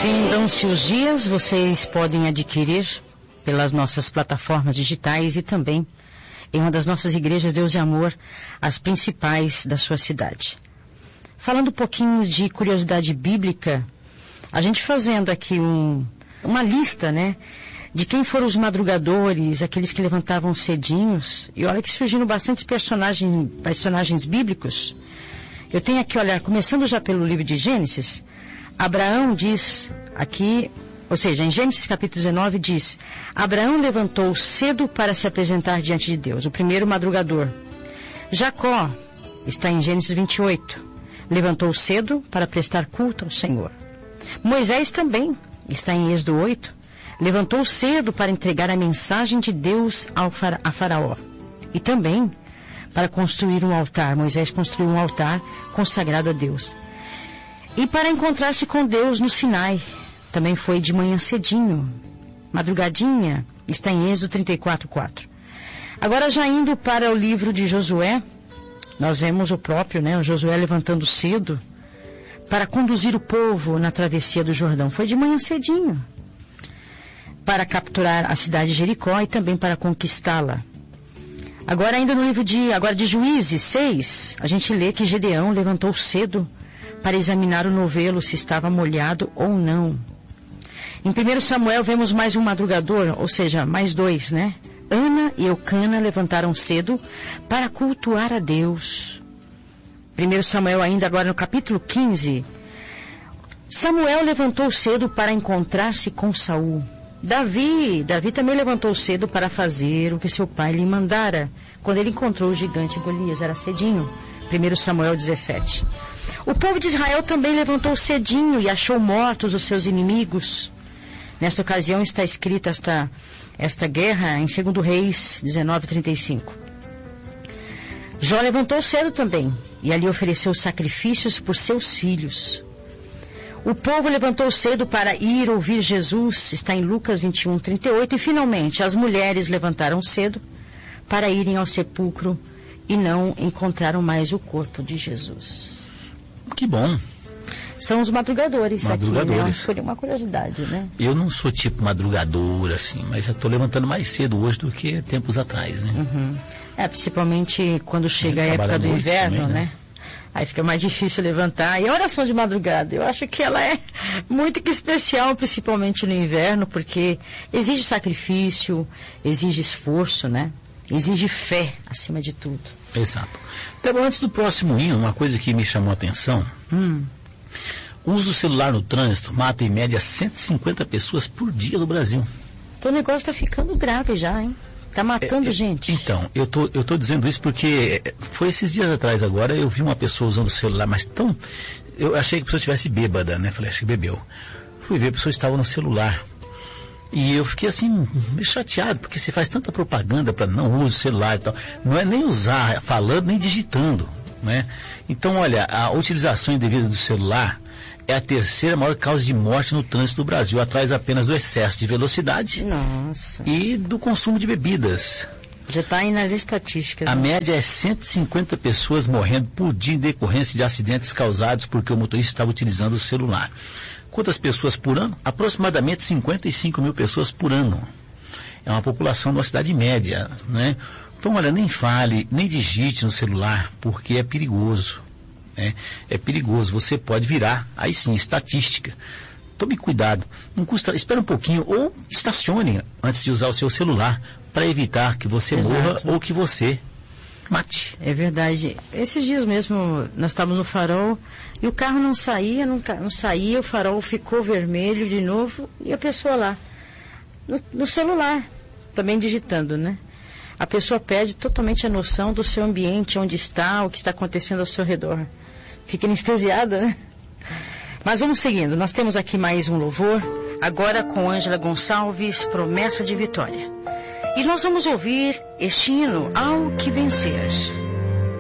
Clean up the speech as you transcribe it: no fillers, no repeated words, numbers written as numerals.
Findam-se os dias, vocês podem adquirir pelas nossas plataformas digitais e também em uma das nossas igrejas Deus e Amor, as principais da sua cidade. Falando um pouquinho de curiosidade bíblica, a gente fazendo aqui uma lista, né, de quem foram os madrugadores, aqueles que levantavam cedinhos, e olha que surgiram bastantes personagens bíblicos. Eu tenho aqui, olha, começando já pelo livro de Gênesis, Abraão diz aqui, ou seja, em Gênesis capítulo 19 diz, Abraão levantou cedo para se apresentar diante de Deus, o primeiro madrugador. Jacó, está em Gênesis 28, levantou cedo para prestar culto ao Senhor. Moisés também, está em Êxodo 8, levantou cedo para entregar a mensagem de Deus a Faraó. E também para construir um altar, Moisés construiu um altar consagrado a Deus. E para encontrar-se com Deus no Sinai, também foi de manhã cedinho, madrugadinha, está em Êxodo 34:4. Agora já indo para o livro de Josué, nós vemos o próprio, né, o Josué levantando cedo para conduzir o povo na travessia do Jordão. Foi de manhã cedinho, para capturar a cidade de Jericó e também para conquistá-la. Agora ainda no livro de Juízes 6, a gente lê que Gedeão levantou cedo para examinar o novelo se estava molhado ou não. Em 1 Samuel vemos mais um madrugador, ou seja, mais dois, né? Ana e Eucana levantaram cedo para cultuar a Deus. 1 Samuel ainda agora no capítulo 15, Samuel levantou cedo para encontrar-se com Saul. Davi também levantou cedo para fazer o que seu pai lhe mandara, quando ele encontrou o gigante Golias, era cedinho. 1 Samuel 17. O povo de Israel também levantou cedinho e achou mortos os seus inimigos. Nesta ocasião está escrita esta guerra em 2 Reis 19:35. Jó levantou cedo também e ali ofereceu sacrifícios por seus filhos. O povo levantou cedo para ir ouvir Jesus, está em Lucas 21:38. E finalmente as mulheres levantaram cedo para irem ao sepulcro e não encontraram mais o corpo de Jesus. Que bom. São os madrugadores aqui, né? Foi uma curiosidade, né? Eu não sou tipo madrugador, assim, mas eu estou levantando mais cedo hoje do que tempos atrás, né? Uhum. Principalmente quando chega a época do inverno, também, né? Aí fica mais difícil levantar. E a oração de madrugada, eu acho que ela é muito especial, principalmente no inverno, porque exige sacrifício, exige esforço, né? Exige fé, acima de tudo. Exato. Então, antes do próximo hino, uma coisa que me chamou a atenção. O uso do celular no trânsito mata em média 150 pessoas por dia no Brasil. Então o negócio está ficando grave já, hein? Está matando gente. Então, eu tô dizendo isso porque foi esses dias atrás agora, eu vi uma pessoa usando o celular, mas tão... Eu achei que a pessoa estivesse bêbada, né? Falei, acho que bebeu. Fui ver, a pessoa estava no celular. E eu fiquei assim, meio chateado, porque se faz tanta propaganda para não usar o celular e tal. Não é nem usar falando, nem digitando, né? Então, olha, a utilização indevida do celular é a terceira maior causa de morte no trânsito do Brasil, atrás apenas do excesso de velocidade. Nossa. E do consumo de bebidas. Já está aí nas estatísticas. A média é 150 pessoas morrendo por dia em decorrência de acidentes causados porque o motorista estava utilizando o celular. Quantas pessoas por ano? Aproximadamente 55 mil pessoas por ano. É uma população de uma cidade média, né? Então, olha, nem fale, nem digite no celular, porque é perigoso. Né? É perigoso, você pode virar, aí sim, estatística. Tome cuidado, não custa, espera um pouquinho, ou estacione antes de usar o seu celular, para evitar que você morra ou que você mate. É verdade. Esses dias mesmo, nós estávamos no farol, e o carro não saía, o farol ficou vermelho de novo, e a pessoa lá, no celular, também digitando, né? A pessoa perde totalmente a noção do seu ambiente, onde está, o que está acontecendo ao seu redor. Fica anestesiada, né? Mas vamos seguindo, nós temos aqui mais um louvor, agora com Ângela Gonçalves, Promessa de Vitória. E nós vamos ouvir este hino, Ao Que Vencer.